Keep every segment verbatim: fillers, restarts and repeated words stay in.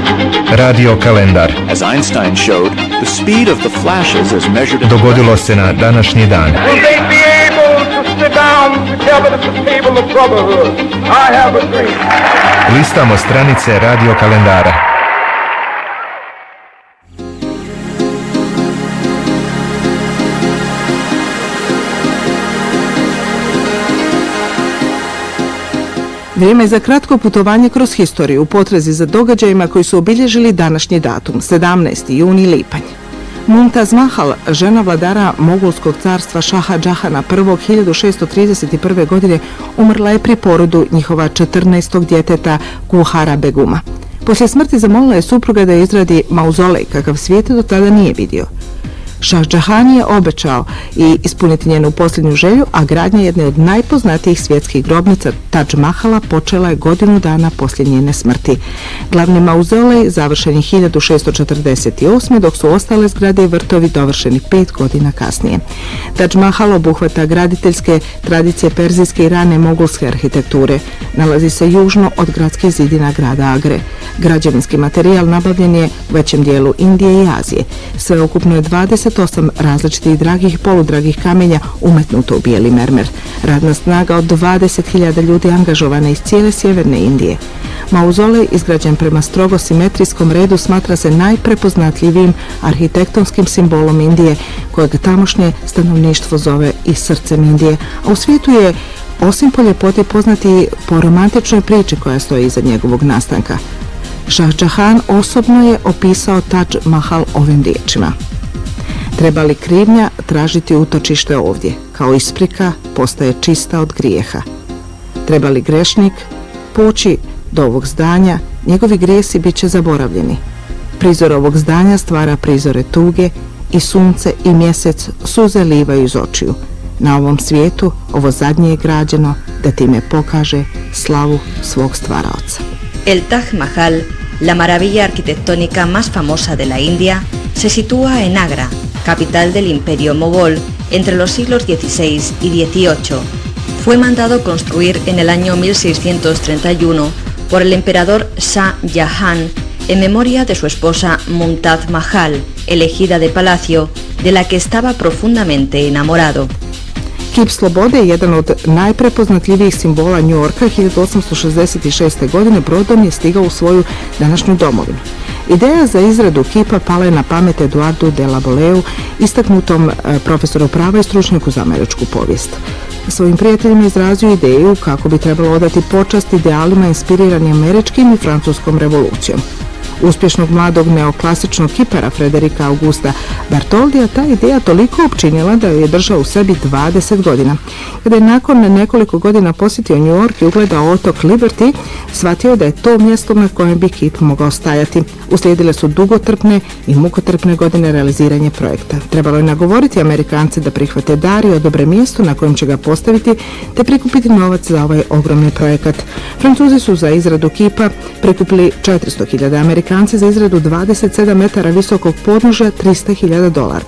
Radio kalendar. As Einstein showed, the speed of the flashes is measured in Dogodilo se na današnji dan. Will they be able to sit down together at the table of brotherhood? I have a dream. Listamo stranice radio kalendara. Vrijeme je za kratko putovanje kroz historiju u potrazi za događajima koji su obilježili današnji datum, sedamnaesti juni lipanj. Mumtaz Mahal, žena vladara Mogulskog carstva Šaha Džahana prvog hiljadu šesto trideset prve. godine, umrla je pri porodu njihova četrnaestog djeteta Guhara Beguma. Poslije smrti zamolila je supruga da izradi mauzolej kakav svijet do tada nije vidio. Šah Džahan je obećao i ispuniti njenu posljednju želju, a gradnja jedne od najpoznatijih svjetskih grobnica Tadž Mahala počela je godinu dana poslije njene smrti. Glavni mauzolej završen je hiljadu šesto četrdeset osme. dok su ostale zgrade i vrtovi dovršeni pet godina kasnije. Tadž Mahal obuhvata graditeljske tradicije perzijske i rane mogulske arhitekture. Nalazi se južno od gradskih zidina grada Agre. Građevinski materijal nabavljen je u većem dijelu Indije i Azije. Sveukupno je dvadeset osam različitih dragih i poludragih kamenja umetnuto u bijeli mermer. Radna snaga od dvadeset hiljada ljudi angažovana iz cijele sjeverne Indije. Mauzolej, izgrađen prema strogo simetrijskom redu, smatra se najprepoznatljivijim arhitektonskim simbolom Indije, kojeg tamošnje stanovništvo zove i srcem Indije, a u svijetu je osim po ljepoti poznati po romantičnoj priči koja stoji iza njegovog nastanka. Šah Džahan osobno je opisao Tadž Mahal ovim riječima: treba li krivnja tražiti utočište ovdje, kao isprika postaje čista od grijeha. Treba li grešnik poći do ovog zdanja, njegovi grijesi bit će zaboravljeni. Prizor ovog zdanja stvara prizore tuge i sunce i mjesec suze livaju iz očiju. Na ovom svijetu ovo zadnje je građeno da time pokaže slavu svog stvaraoca. El Taj Mahal, la maravilla arquitectónica más famosa de la India, se sitúa en Agra, capital del Imperio Mogol, entre los siglos dieciséis y dieciocho. Fue mandado construir en el año mil seiscientos treinta y uno por el emperador Shah Jahan en memoria de su esposa Mumtaz Mahal, elegida de palacio, de la que estaba profundamente enamorado. Kip slobode je jedan od najprepoznatljivijih simbola New Yorka. hiljadu osamsto šezdeset šeste. godine brodom je stigao u svoju današnju domovinu. Ideja za izradu kipa pala je na pamet Eduardu de la Boleu, istaknutom profesoru prava i stručnjaku za američku povijest. Svojim prijateljima izrazio ideju kako bi trebalo odati počast idealima inspirirani američkim i francuskom revolucijom. Uspješnog mladog neoklasičnog kipara Frederika Augusta Bartoldija ta ideja toliko opčinjela da je držao u sebi dvadeset godina. Kada je nakon nekoliko godina posjetio New York i ugledao otok Liberty, shvatio da je to mjesto na kojem bi kip mogao stajati. Uslijedile su dugotrpne i mukotrpne godine realiziranja projekta. Trebalo je nagovoriti Amerikance da prihvate dar i odobre mjesto na kojem će ga postaviti, te prikupiti novac za ovaj ogromni projekat. Francuzi su za izradu kipa prikupili četiristo hiljada, Amerikanci za izradu dvadeset sedam metara visokog podnožja trista hiljada dolara.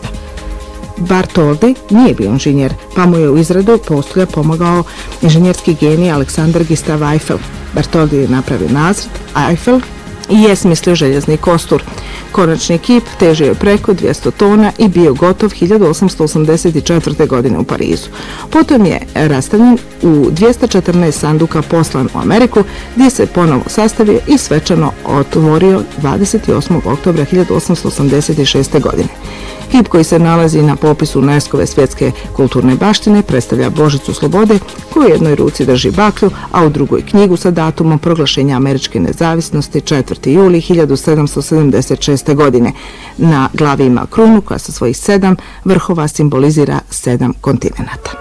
Bartoldi nije bio inženjer, pa mu je u izradu postolja pomogao inženjerski genij Aleksandar Gustav Eiffel. Bartoldi je napravio nacrt, Eiffel i je smislio željezni kostur. Konačni kip težio je preko dvjesto tona i bio gotov hiljadu osamsto osamdeset četvrte. godine u Parizu. Potom je rastavljen u dvjesto četrnaest sanduka, poslan u Ameriku, gdje se ponovo sastavio i svečano otvorio dvadeset osmog oktobra hiljadu osamsto osamdeset šeste. godine. Kip koji se nalazi na popisu UNESCO-ve svjetske kulturne baštine predstavlja Božicu slobode koju u jednoj ruci drži baklju, a u drugoj knjigu sa datumom proglašenja američke nezavisnosti četvrti juli hiljadu sedamsto sedamdeset šeste. godine. Na glavi ima krunu koja sa svojih sedam vrhova simbolizira sedam kontinenata.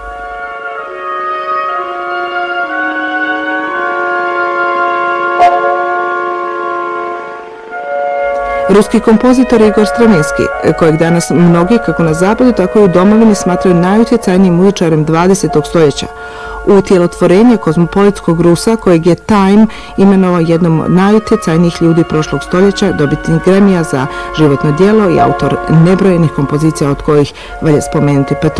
Ruski kompozitor Igor Stravinski, kojeg danas mnogi kako na zapadu, tako i u domovini smatraju najutjecajnijim muzičarem dvadesetog stoljeća. U tjelotvorenje kozmopolitskog Rusa, kojeg je Time imenovao jednom od najutjecajnijih ljudi prošlog stoljeća, dobitnik Gramija za životno djelo i autor nebrojenih kompozicija, od kojih valja spomenuti Petru